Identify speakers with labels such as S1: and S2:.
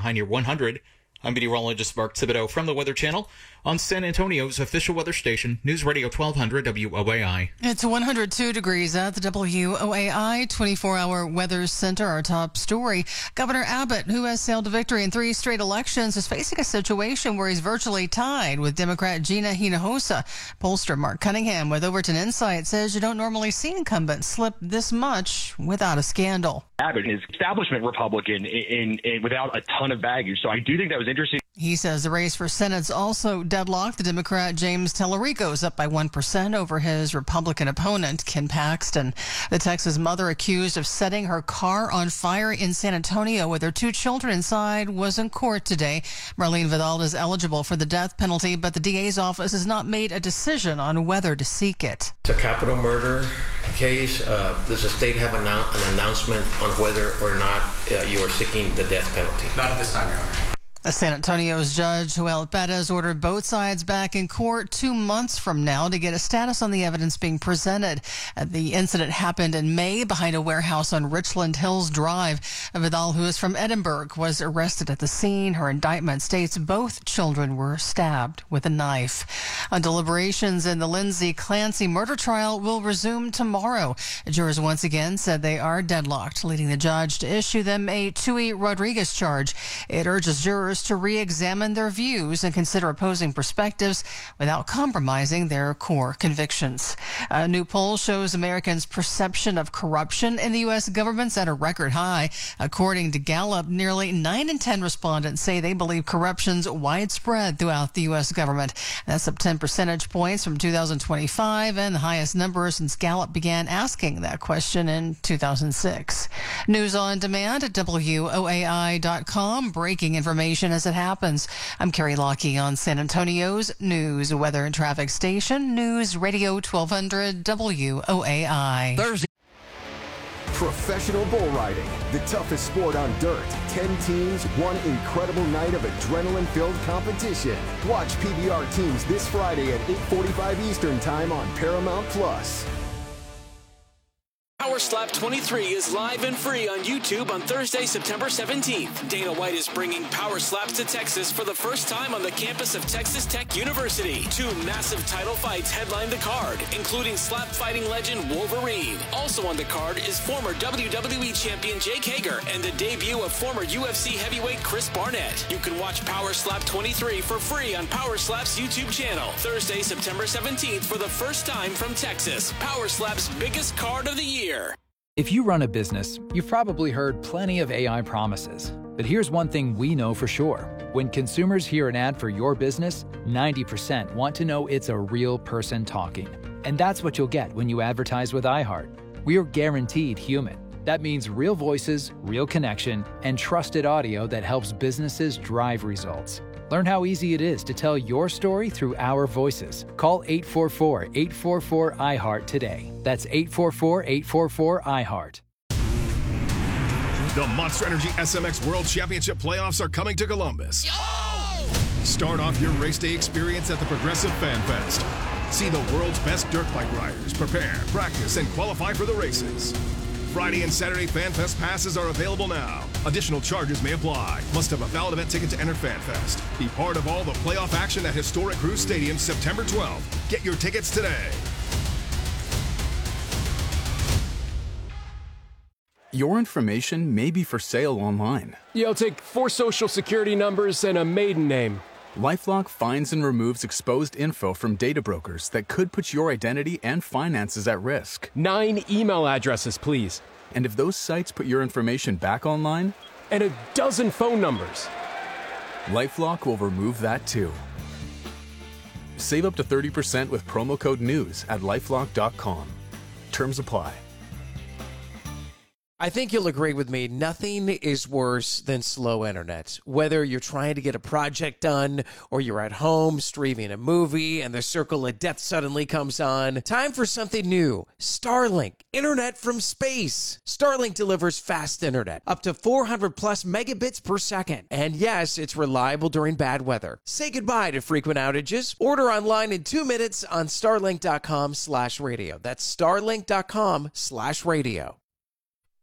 S1: high near 100. I'm meteorologist Mark Thibodeau from the Weather Channel on San Antonio's official weather station, News Radio 1200 WOAI.
S2: It's 102 degrees at the WOAI 24-hour weather center. Our top story, Governor Abbott, who has sailed to victory in 3 straight elections, is facing a situation where he's virtually tied with Democrat Gina Hinojosa. Pollster Mark Cunningham with Overton Insight says you don't normally see incumbents slip this much without a scandal.
S3: Abbott is establishment Republican in without a ton of baggage, so I do think that was interesting.
S2: He says the race for Senate's also deadlocked. The Democrat James Tellerico is up by 1% over his Republican opponent, Ken Paxton. The Texas mother accused of setting her car on fire in San Antonio with her 2 children inside was in court today. Marlene Vidal is eligible for the death penalty, but the DA's office has not made a decision on whether to seek it.
S4: It's a capital murder case. Does the state have an announcement on whether or not you are seeking the death penalty?
S5: Not at this time, Your Honor.
S2: San Antonio's Judge Joel Perez ordered both sides back in court 2 months from now to get a status on the evidence being presented. The incident happened in May behind a warehouse on Richland Hills Drive. Vidal, who is from Edinburgh, was arrested at the scene. Her indictment states both children were stabbed with a knife. Deliberations in the Lindsay Clancy murder trial will resume tomorrow. Jurors once again said they are deadlocked, leading the judge to issue them a Tui Rodriguez charge. It urges jurors to re-examine their views and consider opposing perspectives without compromising their core convictions. A new poll shows Americans' perception of corruption in the U.S. government's at a record high. According to Gallup, nearly 9 in 10 respondents say they believe corruption's widespread throughout the U.S. government. That's up 10 percentage points from 2025 and the highest number since Gallup began asking that question in 2006. News on demand at WOAI.com. Breaking information as it happens. I'm Carrie Lockie on San Antonio's news, weather, and traffic station, News Radio 1200 WOAI.
S6: Thursday. Professional bull riding, the toughest sport on dirt. 10 teams, one incredible night of adrenaline-filled competition. Watch PBR teams this Friday at 8:45 Eastern Time on Paramount Plus.
S7: Power Slap 23 is live and free on YouTube on Thursday, September 17th. Dana White is bringing Power Slaps to Texas for the first time on the campus of Texas Tech University. 2 massive title fights headline the card, including slap fighting legend Wolverine. Also on the card is former WWE champion Jake Hager and the debut of former UFC heavyweight Chris Barnett. You can watch Power Slap 23 for free on Power Slap's YouTube channel. Thursday, September 17th for the first time from Texas. Power Slap's biggest card of the year.
S8: If you run a business, you've probably heard plenty of AI promises. But here's one thing we know for sure. When consumers hear an ad for your business, 90% want to know it's a real person talking. And that's what you'll get when you advertise with iHeart. We are guaranteed human. That means real voices, real connection, and trusted audio that helps businesses drive results. Learn how easy it is to tell your story through our voices. Call 844-844-iHeart today. That's 844-844-iHeart.
S9: The Monster Energy SMX World Championship playoffs are coming to Columbus.
S7: Oh!
S9: Start off your race day experience at the Progressive Fan Fest. See the world's best dirt bike riders prepare, practice, and qualify for the races. Friday and Saturday Fan Fest passes are available now. Additional charges may apply. Must have a valid event ticket to enter Fan Fest. Be part of all the playoff action at historic Cruz Stadium September 12th. Get your tickets today.
S10: Your information may be for sale online.
S11: Yeah, I'll take 4 social security numbers and a maiden name.
S10: LifeLock finds and removes exposed info from data brokers that could put your identity and finances at risk.
S11: 9 email addresses, please.
S10: And if those sites put your information back online?
S11: And a dozen phone numbers.
S10: LifeLock will remove that too. Save up to 30% with promo code NEWS at LifeLock.com. Terms apply.
S12: I think you'll agree with me, nothing is worse than slow internet. Whether you're trying to get a project done or you're at home streaming a movie and the circle of death suddenly comes on, time for something new. Starlink, internet from space. Starlink delivers fast internet, up to 400 plus megabits per second. And yes, it's reliable during bad weather. Say goodbye to frequent outages. Order online in 2 minutes on starlink.com/radio. That's starlink.com/radio.